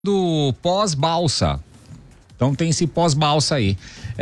do pós-balsa. Então tem esse pós-balsa aí.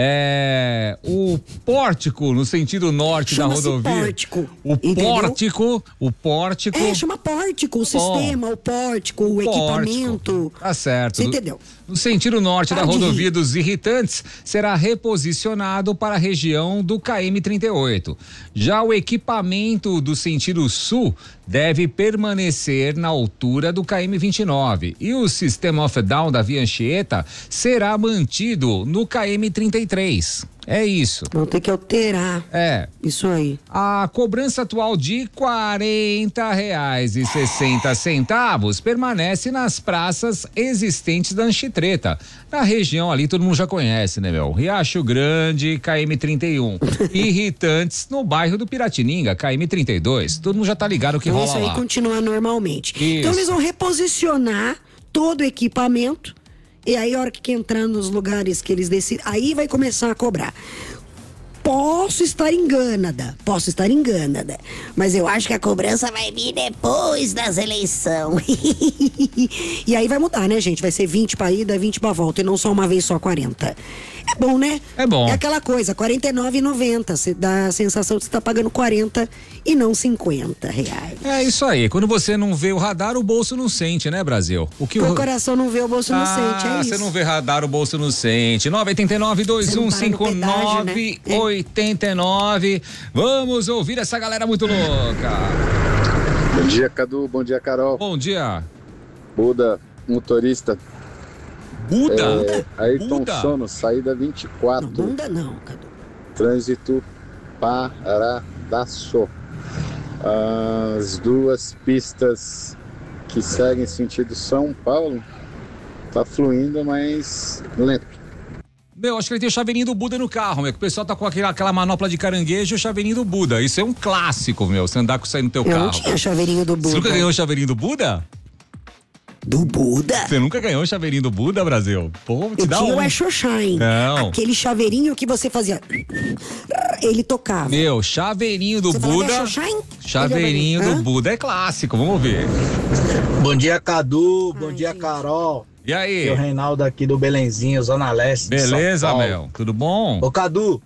O pórtico, no sentido norte da rodovia. Pórtico. O pórtico. Chama pórtico, o sistema, o pórtico, o equipamento. Tá certo. Você entendeu? No sentido norte da rodovia dos Irritantes, será reposicionado para a região do KM-38. Já o equipamento do sentido sul deve permanecer na altura do KM-29. E o sistema off-down da Via Anchieta será mantido no KM-33. É isso. Vão ter que alterar. Isso aí. A cobrança atual de R$40,60 permanece nas praças existentes da Anchieta. Na região ali, todo mundo já conhece, né, meu? Riacho Grande, KM-31. Irritantes, no bairro do Piratininga, KM-32. Todo mundo já tá ligado o que rola lá. Isso aí continua normalmente. Isso. Então eles vão reposicionar todo o equipamento. E aí, a hora que entrar nos lugares que eles decidem, aí vai começar a cobrar. Posso estar enganada, mas eu acho que a cobrança vai vir depois das eleições. E aí vai mudar, né, gente? Vai ser 20 pra ida, 20 pra volta, e não só uma vez, só 40. É bom, né? É bom. É aquela coisa, R$49,90. Você dá a sensação de que você tá pagando 40 e não R$50. É isso aí. Quando você não vê o radar, o bolso não sente, né, Brasil? O coração não vê, o bolso não sente, é isso. Você não vê radar, o bolso não sente. 989-2159-89. Vamos ouvir essa galera muito louca. Bom dia, Cadu. Bom dia, Carol. Bom dia. Buda, motorista. Buda? Ayrton Sono, saída 24. Não, Buda não, Cadu. Trânsito paradaço. As duas pistas que seguem sentido São Paulo tá fluindo, mas lento. Meu, acho que ele tem o chaveirinho do Buda no carro, meu. Que o pessoal tá com aquela manopla de caranguejo e o chaveirinho do Buda. Isso é um clássico, meu. Você andar com isso aí no teu carro. Eu não tinha chaveirinho do Buda. Você nunca ganhou o chaveirinho do Buda? Do Buda? Você nunca ganhou o chaveirinho do Buda, Brasil? Pô, te eu dá tinha o um. Exoshine. Não. Aquele chaveirinho que você fazia. Ele tocava. Meu, chaveirinho do você Buda. Chaveirinho do Buda é clássico, vamos ver. Bom dia, Cadu. Bom dia, gente. Carol. E aí? Eu, Reinaldo aqui do Belenzinho, Zona Leste. Beleza, meu. Tudo bom? Ô, Cadu,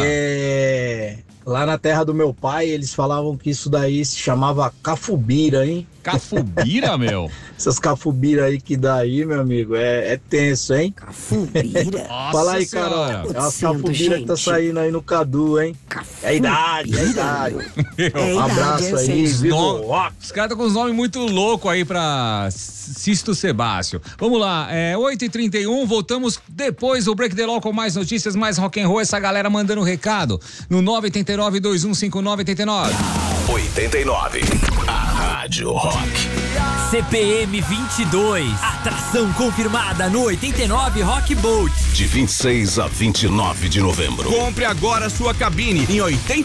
lá na terra do meu pai, eles falavam que isso daí se chamava cafubira, hein? Cafubira, meu? Essas cafubira aí que dá aí, meu amigo, é tenso, hein? Cafubira? Fala aí, Carol. É uma cafubira que tá saindo aí no Cadu, hein? Cafubira. É a idade. Um abraço aí, viu? Os caras estão com uns nomes muito loucos aí pra Sisto Sebácio. Vamos lá, 8h31, voltamos depois do Break the Law com mais notícias, mais rock and roll, essa galera mandando recado no 989-2159-89. 89, a Rádio Rock. CPM 22, atração confirmada no 89 Rock Boat. De 26 a 29 de novembro. Compre agora sua cabine em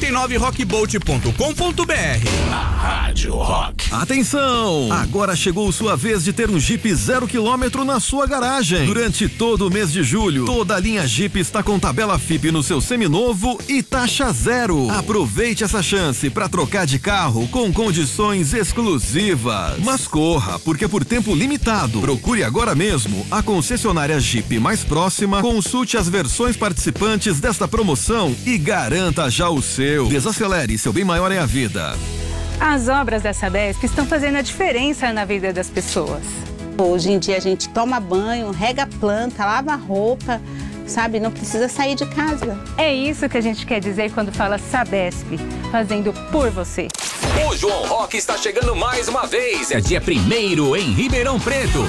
89rockboat.com.br. A Rádio Rock. Atenção! Agora chegou sua vez de ter um Jeep 0 km na sua garagem. Durante todo o mês de julho, toda a linha Jeep está com tabela FIP no seu seminovo e taxa zero. Aproveite essa chance para trocar de carro com condições exclusivas. Mas corra, porque por tempo limitado. Procure agora mesmo a concessionária Jeep mais próxima, consulte as versões participantes desta promoção e garanta já o seu. Desacelere, seu bem maior é a vida. As obras da Sabesp estão fazendo a diferença na vida das pessoas. Hoje em dia a gente toma banho, rega a planta, lava a roupa, sabe? Não precisa sair de casa. É isso que a gente quer dizer quando fala Sabesp, fazendo por você. O João Rock está chegando mais uma vez. É dia 1º em Ribeirão Preto.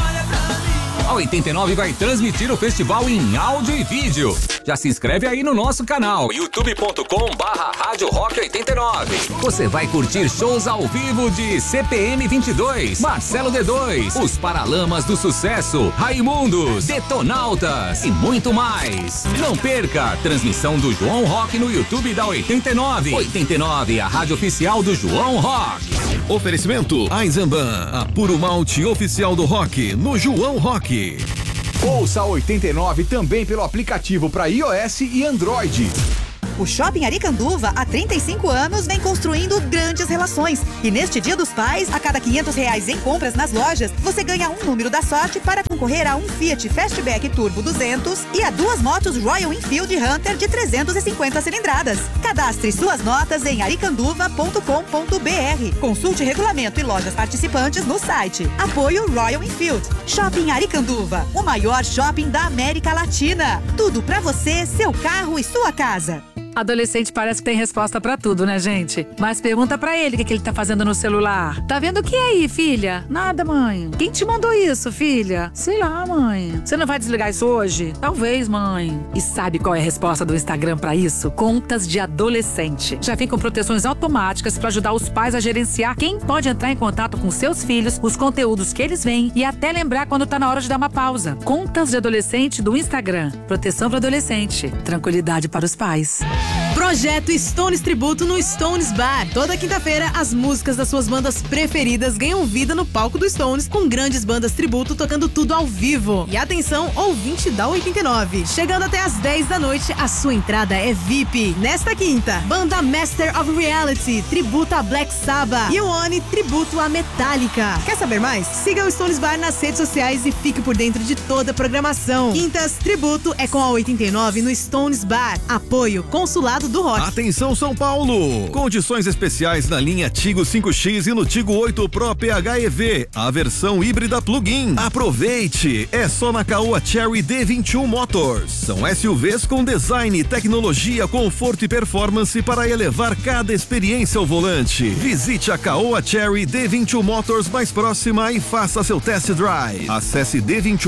A 89 vai transmitir o festival em áudio e vídeo. Já se inscreve aí no nosso canal, youtube.com/Rádio Rock 89. Você vai curtir shows ao vivo de CPM 22, Marcelo D2, Os Paralamas do Sucesso, Raimundos, Detonautas e muito mais. Não perca a transmissão do João Rock no YouTube da 89. 89, a rádio oficial do João Rock. Oferecimento Eisenbahn, a puro malte oficial do rock no João Rock. Ouça 89 também pelo aplicativo para iOS e Android. O Shopping Aricanduva, há 35 anos, vem construindo grandes relações. E neste Dia dos Pais, a cada R$500 em compras nas lojas, você ganha um número da sorte para concorrer a um Fiat Fastback Turbo 200 e a 2 motos Royal Enfield Hunter de 350 cilindradas. Cadastre suas notas em aricanduva.com.br. Consulte regulamento e lojas participantes no site. Apoio Royal Enfield. Shopping Aricanduva, o maior shopping da América Latina. Tudo pra você, seu carro e sua casa. Adolescente parece que tem resposta pra tudo, né, gente? Mas pergunta pra ele o que ele tá fazendo no celular. Tá vendo o que aí, filha? Nada, mãe. Quem te mandou isso, filha? Sei lá, mãe. Você não vai desligar isso hoje? Talvez, mãe. E sabe qual é a resposta do Instagram pra isso? Contas de adolescente. Já vem com proteções automáticas pra ajudar os pais a gerenciar quem pode entrar em contato com seus filhos, os conteúdos que eles veem e até lembrar quando tá na hora de dar uma pausa. Contas de adolescente do Instagram. Proteção para adolescente. Tranquilidade para os pais. Projeto Stones Tributo no Stones Bar. Toda quinta-feira, as músicas das suas bandas preferidas ganham vida no palco do Stones, com grandes bandas tributo tocando tudo ao vivo. E atenção, ouvinte da 89. Chegando até às 10 da noite, a sua entrada é VIP. Nesta quinta, banda Master of Reality, tributo a Black Sabbath. E o Oni, tributo a Metallica. Quer saber mais? Siga o Stones Bar nas redes sociais e fique por dentro de toda a programação. Quintas, tributo é com a 89 no Stones Bar. Apoio Consulado do Rock. Atenção, São Paulo! Condições especiais na linha Tigo 5X e no Tigo 8 Pro PHEV, a versão híbrida plug-in. Aproveite! É só na Caoa Chery D21 Motors. São SUVs com design, tecnologia, conforto e performance para elevar cada experiência ao volante. Visite a Caoa Chery D21 Motors mais próxima e faça seu test drive. Acesse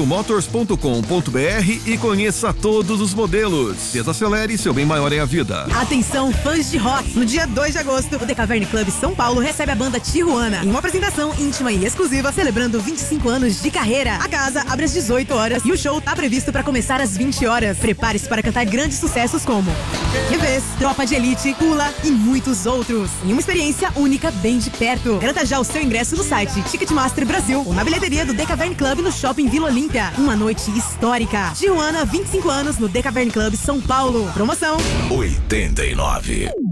d21motors.com.br e conheça todos os modelos. Desacelere, seu bem maior é a vida. Atenção, fãs de rock! No dia 2 de agosto, o The Cavern Club São Paulo recebe a banda Tijuana em uma apresentação íntima e exclusiva celebrando 25 anos de carreira. A casa abre às 18 horas e o show tá previsto para começar às 20 horas. Prepare-se para cantar grandes sucessos como Revés, Tropa de Elite, Pula e muitos outros. Em uma experiência única bem de perto. Garanta já o seu ingresso no site Ticketmaster Brasil ou na bilheteria do The Cavern Club no Shopping Vila Olímpia. Uma noite histórica. Tijuana, 25 anos no The Cavern Club São Paulo. Promoção 89.